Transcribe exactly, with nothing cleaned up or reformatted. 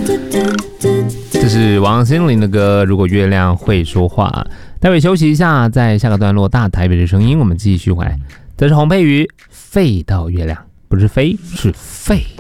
这是王心凌的歌《如果月亮会说话》。待会休息一下，在下个段落大台北的声音我们继续回来。这是洪佩瑜《飞到月亮》，不是飞是废。